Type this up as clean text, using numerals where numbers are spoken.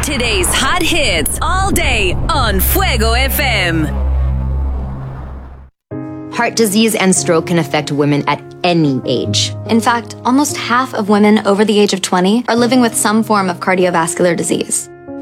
Today's hot hits all day on Fuego FM. Heart disease and stroke can affect women at any age. In fact, almost half of women over the age of 20 are living with some form of cardiovascular disease.